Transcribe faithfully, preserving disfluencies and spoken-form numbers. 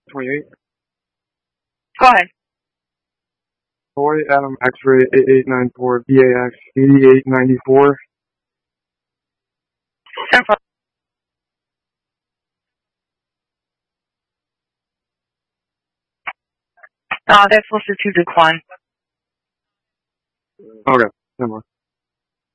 twenty-eight. Go ahead. Hawaii Adam X-ray eight eight nine four B A X eighty-eight ninety-four. ten four. Uh, that's listed to decline. Okay, ten more.